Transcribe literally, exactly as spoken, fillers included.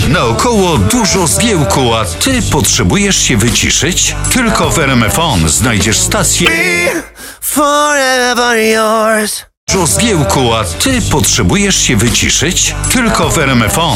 Naokoło dużo zgiełku, a ty potrzebujesz się wyciszyć? Tylko w R M F O N znajdziesz stację Forever yours. dużo zgiełku, a ty potrzebujesz się wyciszyć? Tylko w R M F O N